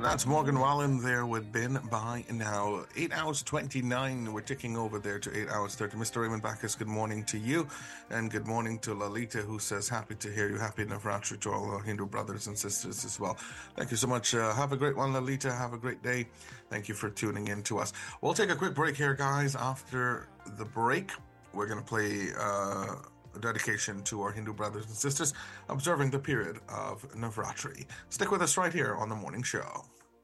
That's Morgan Wallen there with Been By Now. 8 hours 29. We're ticking over there to 8 hours 30. Mr. Raymond Bacchus, good morning to you. And good morning to Lalita, who says, happy to hear you. Happy Navratri to all our Hindu brothers and sisters as well. Thank you so much. Have a great one, Lalita. Have a great day. Thank you for tuning in to us. We'll take a quick break here, guys. After the break, we're going to play a dedication to our Hindu brothers and sisters observing the period of Navratri. Stick with us right here on The Morning Show.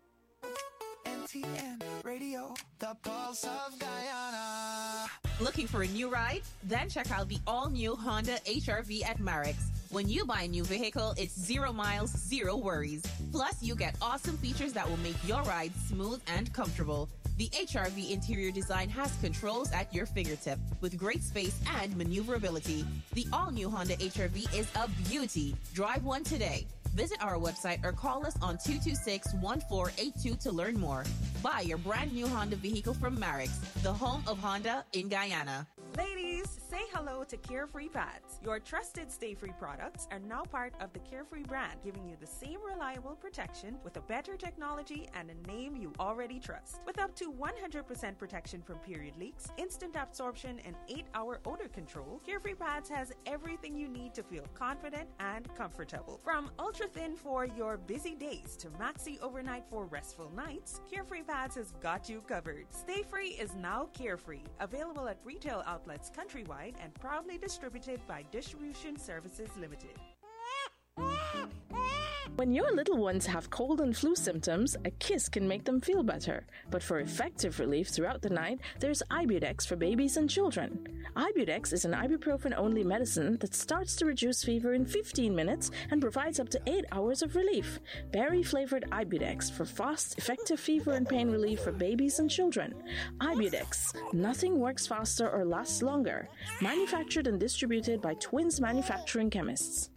NTN Radio, the pulse of Guyana. Looking for a new ride? Then check out the all-new Honda HR-V at Marex. When you buy a new vehicle, it's 0 miles, 0 worries. Plus, you get awesome features that will make your ride smooth and comfortable. The HR-V interior design has controls at your fingertip with great space and maneuverability. The all-new Honda HR-V is a beauty. Drive one today. Visit our website or call us on 226-1482 to learn more. Buy your brand new Honda vehicle from Marex, the home of Honda in Guyana. Ladies, say hello to Carefree Pads. Your trusted Stay Free products are now part of the Carefree brand, giving you the same reliable protection with a better technology and a name you already trust. With up to 100% protection from period leaks, instant absorption, and 8-hour odor control, Carefree Pads has everything you need to feel confident and comfortable. From ultra thin for your busy days to maxi overnight for restful nights, Carefree Pads has got you covered. Stay Free is now Carefree, available at retail outlets countrywide and proudly distributed by Distribution Services Limited. When your little ones have cold and flu symptoms, a kiss can make them feel better. But for effective relief throughout the night, there's Ibudex for babies and children. Ibudex is an ibuprofen-only medicine that starts to reduce fever in 15 minutes and provides up to 8 hours of relief. Berry-flavored Ibudex for fast, effective fever and pain relief for babies and children. Ibudex. Nothing works faster or lasts longer. Manufactured and distributed by Twins Manufacturing Chemists.